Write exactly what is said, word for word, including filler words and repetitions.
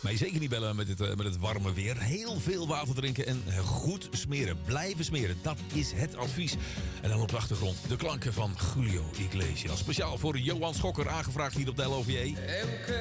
Nee, zeker niet bellen met het, uh, met het warme weer. Heel veel water drinken en goed smeren. Blijven smeren, dat is het advies. En dan op de achtergrond de klanken van Julio Iglesias. Speciaal voor Johan Schokker, aangevraagd hier op de L O V J.